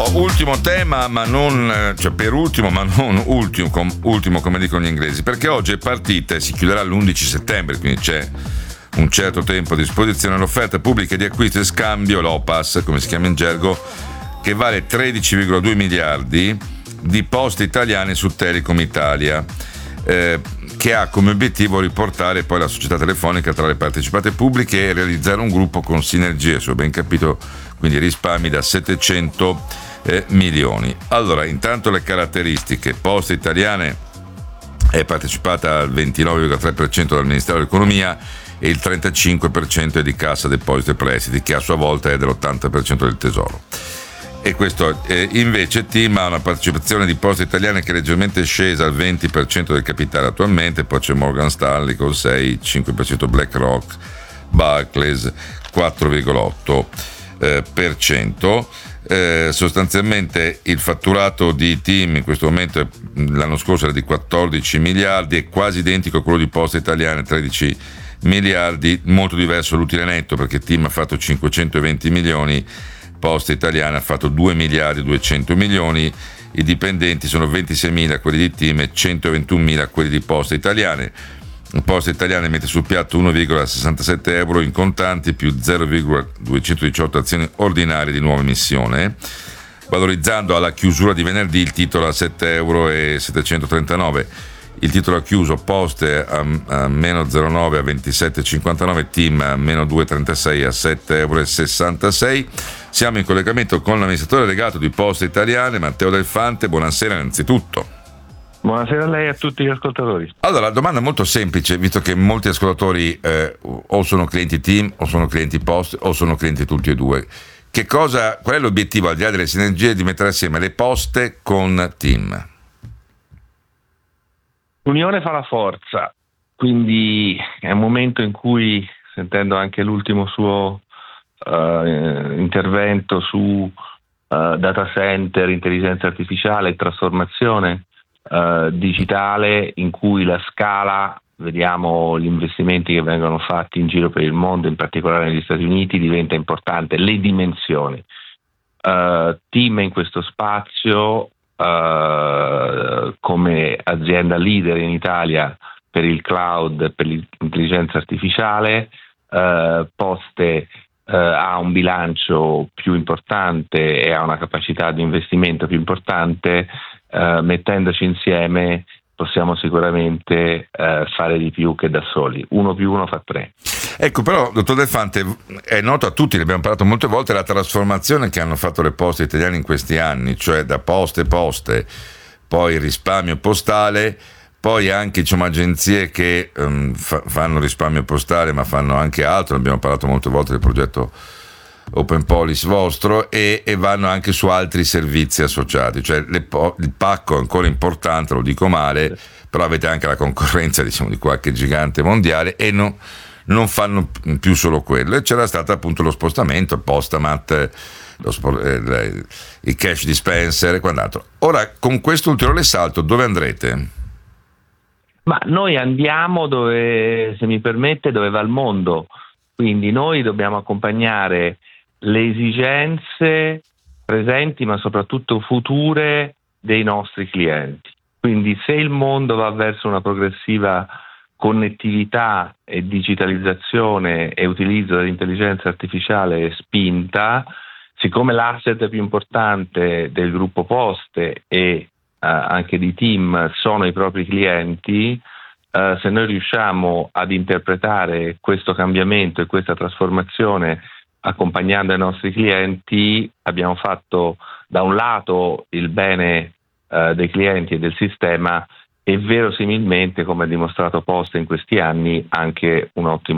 ultimo tema, ma non per ultimo, ma non ultimo come dicono gli inglesi, perché oggi è partita e si chiuderà l'11 settembre, quindi c'è un certo tempo a disposizione l'offerta pubblica di acquisto e scambio, l'OPAS, come si chiama in gergo, che vale 13,2 miliardi di Poste Italiane su Telecom Italia, che ha come obiettivo riportare poi la società telefonica tra le partecipate pubbliche e realizzare un gruppo con sinergie, se ho ben capito, quindi risparmi da 700 milioni. Allora, intanto le caratteristiche: Poste Italiane è partecipata al 29,3% dal Ministero dell'Economia e il 35% è di Cassa Depositi e Prestiti, che a sua volta è dell'80% del Tesoro. E questo invece TIM ha una partecipazione di Poste Italiane che è leggermente scesa al 20% del capitale attualmente, poi c'è Morgan Stanley con 6, 5%, BlackRock, Barclays 4,8%. Sostanzialmente il fatturato di TIM in questo momento l'anno scorso era di 14 miliardi, è quasi identico a quello di Poste Italiane, 13 miliardi, molto diverso l'utile netto perché TIM ha fatto 520 milioni, Poste Italiane ha fatto 2 miliardi 200 milioni, i dipendenti sono 26.000 quelli di TIM e 121.000 quelli di Poste Italiane. Poste Italiane mette sul piatto 1,67 euro in contanti più 0,218 azioni ordinarie di nuova emissione, valorizzando alla chiusura di venerdì il titolo a 7,739 euro. Il titolo ha chiuso Poste a meno 0,9 a 27,59, TIM a meno 2,36 a 7,66 euro. Siamo in collegamento con l'amministratore delegato di Poste Italiane, Matteo Del Fante. Buonasera innanzitutto. Buonasera a lei e a tutti gli ascoltatori. Allora, la domanda è molto semplice, visto che molti ascoltatori o sono clienti TIM o sono clienti Poste o sono clienti tutti e due. Qual è l'obiettivo, al di là delle sinergie, di mettere assieme le Poste con TIM? L'unione fa la forza, quindi è un momento in cui, sentendo anche l'ultimo suo intervento su data center, intelligenza artificiale e trasformazione digitale, in cui la scala, vediamo gli investimenti che vengono fatti in giro per il mondo, in particolare negli Stati Uniti, diventa importante, le dimensioni. TIM in questo spazio, come azienda leader in Italia per il cloud, per l'intelligenza artificiale, Poste ha un bilancio più importante e ha una capacità di investimento più importante. Mettendoci insieme possiamo sicuramente fare di più che da soli. 1 più 1 fa 3. Ecco, però, dottor Del Fante, è noto a tutti, ne abbiamo parlato molte volte, la trasformazione che hanno fatto le Poste Italiane in questi anni, cioè da Poste, poi il risparmio postale, poi anche agenzie che fanno risparmio postale ma fanno anche altro, abbiamo parlato molte volte del progetto Open Policy vostro, e vanno anche su altri servizi associati, cioè il pacco è ancora importante, lo dico male, però avete anche la concorrenza di qualche gigante mondiale e non fanno più solo quello, e c'era stato appunto lo spostamento, il Postamat, il cash dispenser e quant'altro. Ora, con questo ulteriore salto, dove andrete? Ma noi andiamo dove, se mi permette, dove va il mondo, quindi noi dobbiamo accompagnare le esigenze presenti ma soprattutto future dei nostri clienti. Quindi se il mondo va verso una progressiva connettività e digitalizzazione e utilizzo dell'intelligenza artificiale spinta, siccome l'asset più importante del gruppo Poste e anche di TIM sono i propri clienti, se noi riusciamo ad interpretare questo cambiamento e questa trasformazione accompagnando i nostri clienti, abbiamo fatto da un lato il bene dei clienti e del sistema e verosimilmente, come ha dimostrato Poste in questi anni, anche un ottimo